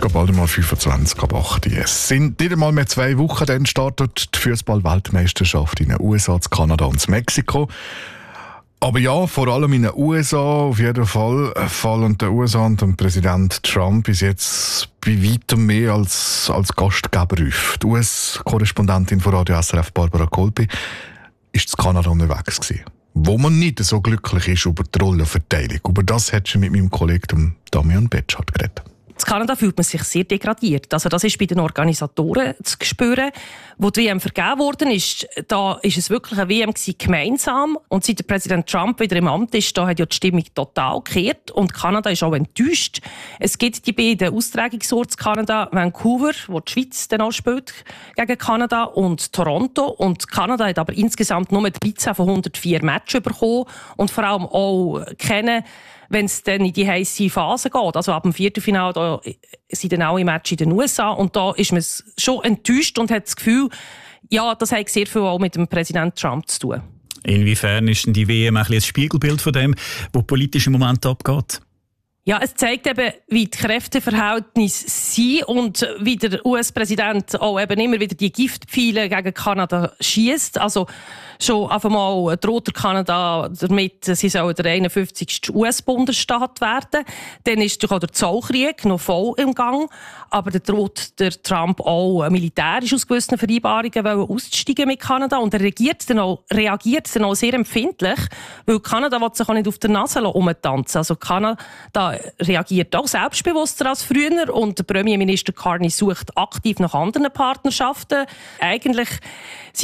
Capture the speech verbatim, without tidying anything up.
bald einmal fünfundzwanzig ab acht. Es sind nicht einmal mehr zwei Wochen, dann startet die Fußball-Weltmeisterschaft in den U S A, in Kanada und in Mexiko. Aber ja, vor allem in den U S A auf jeden Fall fallen die U S A und der Präsident Trump bis jetzt bei weitem mehr als, als Gastgeber auf. Die U S-Korrespondentin von Radio S R F, Barbara Kolpi, ist in Kanada unterwegs gewesen, wo man nicht so glücklich ist über die Rollenverteilung. Über das hat sie mit meinem Kollegen Damian Betschart geredet. In Kanada fühlt man sich sehr degradiert. Also das ist bei den Organisatoren zu spüren. Wo die W M vergeben worden ist, da ist es wirklich eine W M gewesen, gemeinsam. Und seit der Präsident Trump wieder im Amt ist, da hat ja die Stimmung total gekehrt. Und Kanada ist auch enttäuscht. Es gibt die beiden Austragungsorte in Kanada, Vancouver, wo die Schweiz dann auch spielt gegen Kanada, und Toronto. Und Kanada hat aber insgesamt nur dreizehn von hundertvier Matches bekommen. Und vor allem auch kennen, wenn es dann in die heisse Phase geht. Also ab dem Viertelfinale da sind dann alle Matches in den U S A. Und da ist man schon enttäuscht und hat das Gefühl, ja, das hat sehr viel auch mit dem Präsident Trump zu tun. Inwiefern ist denn die W M ein, ein Spiegelbild von dem, was politisch im Moment abgeht? Ja, es zeigt eben, wie die Kräfteverhältnisse sind und wie der U S-Präsident auch eben immer wieder die Giftpfeile gegen Kanada schiesst. Also schon auf einmal droht der Kanada damit, sie sollen der einundfünfzigste U S-Bundesstaat werden. Dann ist natürlich auch der Zollkrieg noch voll im Gang. Aber dann droht der Trump auch militärisch aus gewissen Vereinbarungen auszusteigen mit Kanada. Und er reagiert dann auch, reagiert dann auch sehr empfindlich, weil Kanada will sich auch nicht auf der Nase rumtanzen. Also Kanada reagiert auch selbstbewusster als früher. Und der Premierminister Carney sucht aktiv nach anderen Partnerschaften. Eigentlich